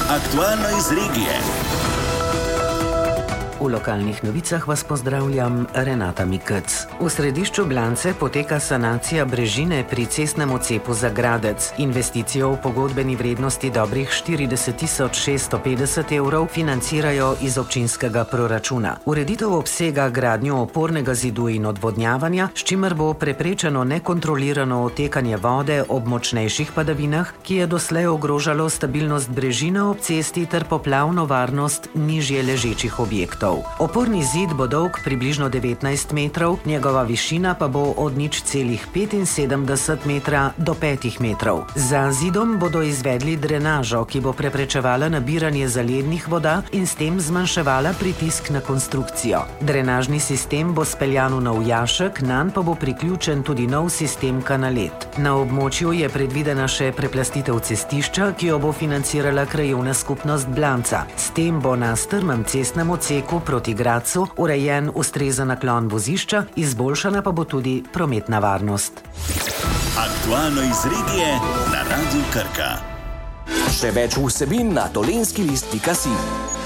Aktualno iz regije. V lokalnih novicah vas pozdravljam, Renata Mikec. V središču Blance poteka sanacija brežine pri cestnem odcepu za Gradec. Investicijo v pogodbeni vrednosti dobrih 40.650 evrov financirajo iz občinskega proračuna. Ureditev obsega gradnjo opornega zidu in odvodnjavanja, s čimer bo preprečeno nekontrolirano odtekanje vode ob močnejših padavinah, ki je doslej ogrožalo stabilnost brežine ob cesti ter poplavno varnost nižje ležečih objektov. Oporni zid bo dolg približno 19 metrov, njegova višina pa bo od 0,75 metra do 5 metrov. Za zidom bodo izvedli drenažo, ki bo preprečevala nabiranje zalednih voda in s tem zmanjševala pritisk na konstrukcijo. Drenažni sistem bo speljan v nov jašek, nanj pa bo priključen tudi nov sistem kanalet. Na območju je predvidena še preplastitev cestišča, ki jo bo financirala krajevna skupnost Blanca. S tem bo na strmem cestnem odseku proti Gradcu urejen ustrezen naklon vozišča, izboljšana pa bo tudi prometna varnost. Aktualno iz regije na Radiu Krka. Še več vsebin na dolenskilist.si.